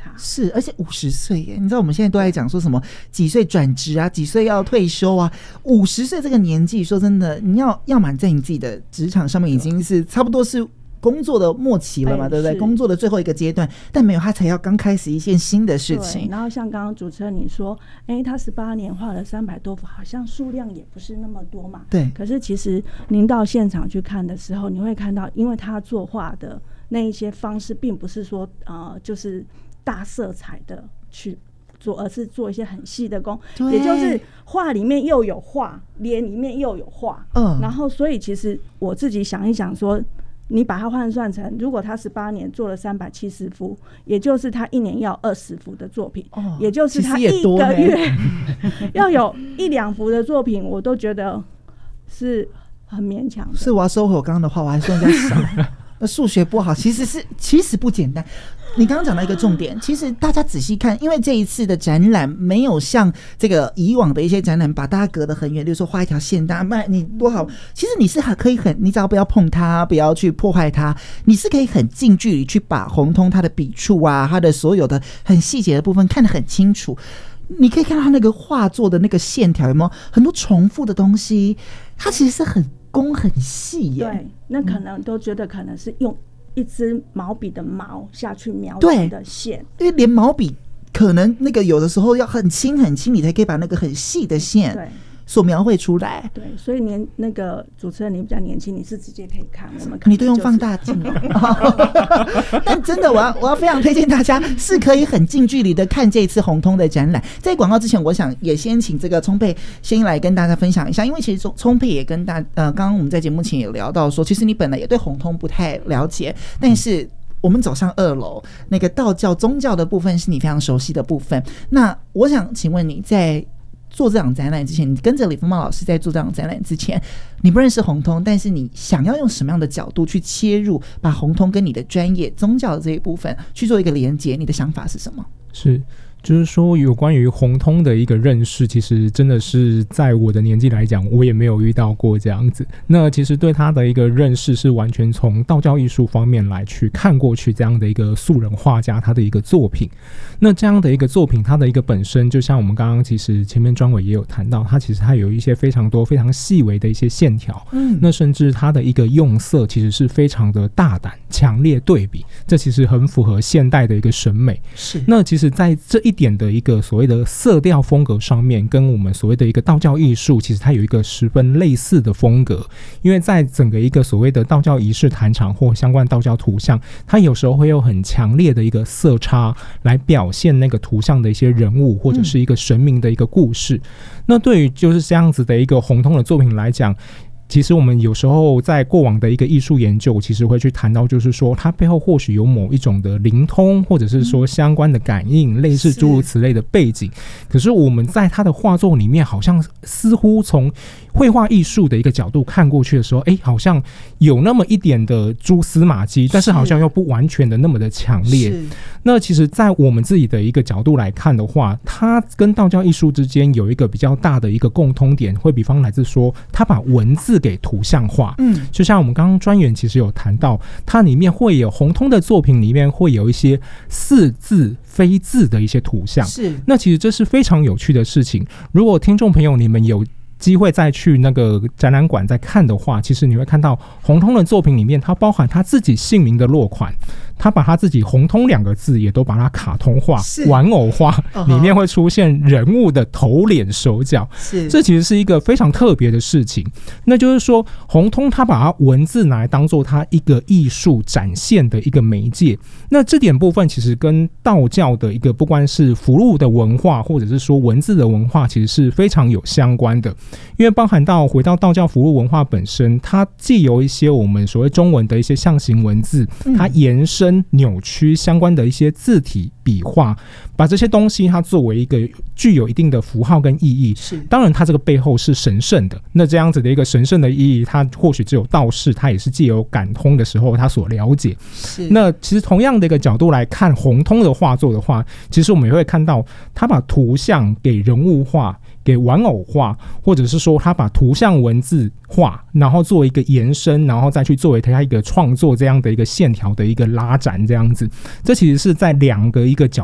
他。 是，而且50岁耶，你知道我们现在都在讲说什么几岁转职啊，几岁要退休啊，50岁这个年纪，说真的，你要么在你自己的职场上面已经是差不多是工作的末期了嘛，对不对？工作的最后一个阶段，但没有，他才要刚开始一件新的事情。 然后像刚刚主持人你说，他18年画了300多幅，好像数量也不是那么多嘛。 对。 可是其实您到现场去看的时候，你会看到，因为他作画的那一些方式，并不是说就是大色彩的去做，而是做一些很细的工，也就是画里面又有画，脸里面又有画。然后所以其实我自己想一想说，你把它换算成，如果他18年做了370幅，也就是他1年要20幅的作品，也就是他1个月要有1-2幅的作品，我都觉得是很勉强的。 是，我要收回我刚刚的话，我还说人家少。那数学不好，其实不简单。你刚刚讲到一个重点，其实大家仔细看，因为这一次的展览没有像这个以往的一些展览把大家隔得很远，例如说画一条线，大家你多好，其实你是可以你只要不要碰它，不要去破坏它，你是可以很近距离去把宏通它的笔触啊，它的所有的很细节的部分看得很清楚。你可以看到他那个画作的那个线条有没有很多重复的东西，它其实是很工很细耶。 对，那可能都觉得可能是用一支毛笔的毛下去描出的线， 因为连毛笔可能那个有的时候要很轻很轻，你才可以把那个很细的线所描绘出来。 对，所以那个主持人你比较年轻，你是直接可以看，我们你都用放大镜但真的我要非常推荐大家是可以很近距离的看这一次宏通的展览。在广告之前，我想也先请这个聪佩先来跟大家分享一下，因为其实聪佩也跟刚刚我们在节目前也聊到说，其实你本来也对宏通不太了解，但是我们走上2楼那个道教宗教的部分是你非常熟悉的部分。那我想请问你在做这场展览之前，你跟着李丰茂老师在做这场展览之前，你不认识宏通，但是你想要用什么样的角度去切入，把宏通跟你的专业宗教的这一部分去做一个连结，你的想法是什么？ 是，就是说有关于宏通的一个认识，其实真的是在我的年纪来讲，我也没有遇到过这样子。那其实对他的一个认识是完全从道教艺术方面来去看过去，这样的一个素人画家他的一个作品。那这样的一个作品，它的一个本身，就像我们刚刚其实前面专委也有谈到，它其实它有一些非常多非常细微的一些线条，那甚至它的一个用色其实是非常的大胆、强烈对比，这其实很符合现代的一个审美。 是， 那其实在这一点的一个所谓的色调风格上面，跟我们所谓的一个道教艺术，其实它有一个十分类似的风格。因为在整个一个所谓的道教仪式坛场或相关道教图像，它有时候会有很强烈的一个色差来表现那个图像的一些人物或者是一个神明的一个故事。那对于就是这样子的一个宏通的作品来讲，其实我们有时候在过往的一个艺术研究，其实会去谈到，就是说它背后或许有某一种的灵通，或者是说相关的感应，类似诸如此类的背景。可是我们在他的画作里面，好像似乎从绘画艺术的一个角度看过去的时候，好像有那么一点的蛛丝马迹，但是好像又不完全的那么的强烈。那其实在我们自己的一个角度来看的话，它跟道教艺术之间有一个比较大的一个共通点，会比方来自说它把文字给图像化。就像我们刚刚专员其实有谈到，它里面会有宏通的作品里面会有一些似字非字的一些图像。 是， 那其实这是非常有趣的事情。如果听众朋友你们有机会再去那个展览馆再看的话，其实你会看到宏通的作品里面，它包含他自己姓名的落款，他把他自己宏通2个字也都把它卡通化、玩偶化，里面会出现人物的头脸手脚，这其实是一个非常特别的事情。那就是说宏通他把它文字拿来当做他一个艺术展现的一个媒介，那这点部分其实跟道教的一个不管是符箓的文化或者是说文字的文化其实是非常有相关的。因为包含到回到道教符箓文化本身，它既有一些我们所谓中文的一些象形文字，它延伸扭曲相关的一些字体笔画，把这些东西它作为一个具有一定的符号跟意义。当然它这个背后是神圣的，那这样子的一个神圣的意义，它或许只有道士他也是藉由感通的时候他所了解。那其实同样的一个角度来看宏通的画作的话，其实我们也会看到他把图像给人物化、给玩偶化，或者是说他把图像文字化，然后做一个延伸，然后再去作为他一个创作这样的一个线条的一个拉展，这样子。这其实是在两个一个角